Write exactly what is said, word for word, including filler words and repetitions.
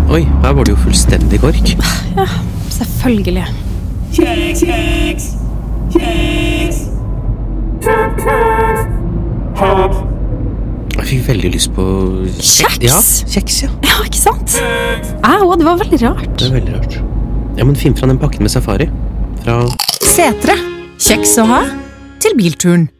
Oi, her var det jo fullstendig kork. Ja, selvfølgelig. Kjeks, kjeks, kjeks. Jeg fikk veldig lyst på Kjeks? Ja, kjeks, ja. Ja, ikke sant? Au, det var veldig rart. Det er veldig rart. Ja, men finn fra den pakken med safari. Fra Setre. Kjeks å ha til bilturen.